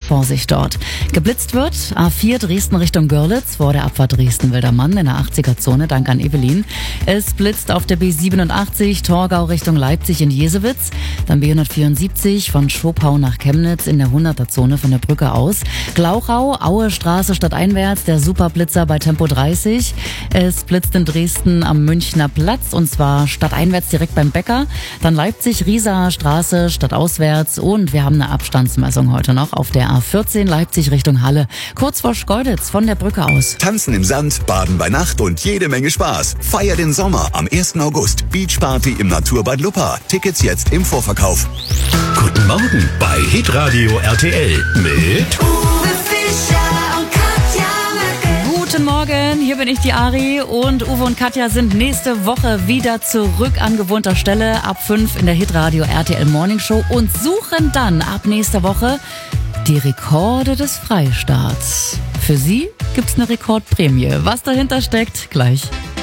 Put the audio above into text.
Vorsicht dort. Geblitzt wird A4 Dresden Richtung Görlitz vor der Abfahrt Dresden-Wildermann in der 80er-Zone. Dank an Evelyn. Es blitzt auf der B87 Torgau Richtung Leipzig in Jesewitz. Dann B174 von Schopau nach Chemnitz in der 100er-Zone von der Brücke aus. Glauchau, Aue Straße stadteinwärts, der Superblitzer bei Tempo 30. Es blitzt in Dresden am Münchner Platz und zwar stadteinwärts direkt beim Bäcker. Dann Leipzig, Riesaer Straße stadtauswärts und wir haben eine Abstandsmessung heute noch auf der A14 Leipzig Richtung Halle. Kurz vor Schkeuditz von der Brücke aus. Tanzen im Sand, baden bei Nacht und jede Menge Spaß. Feier den Sommer am 1. August. Beachparty im Naturbad Luppa. Tickets jetzt im Vorverkauf. Guten Morgen bei Hitradio RTL mit Uwe Fischer und Katja Möcke. Guten Morgen, hier bin ich, die Ari, und Uwe und Katja sind nächste Woche wieder zurück an gewohnter Stelle ab 5 in der Hitradio RTL Morning Show und suchen dann ab nächster Woche die Rekorde des Freistaats. Für Sie gibt's eine Rekordprämie. Was dahinter steckt, gleich.